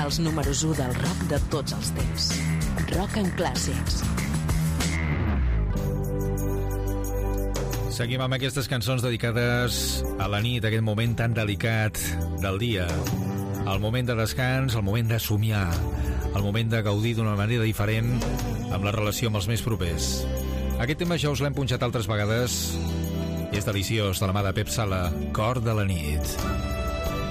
els números 1 del rock de tots els temps. Rock and Clàssics. Seguim amb aquestes cançons dedicades a la nit, aquest moment tan delicat del dia. El moment de descans, el moment de somiar, el moment de gaudir d'una manera diferent amb la relació amb els més propers. Aquest tema ja us l'hem punxat altres vegades. És deliciós, de la mà de Pep Sala, Cor de la nit.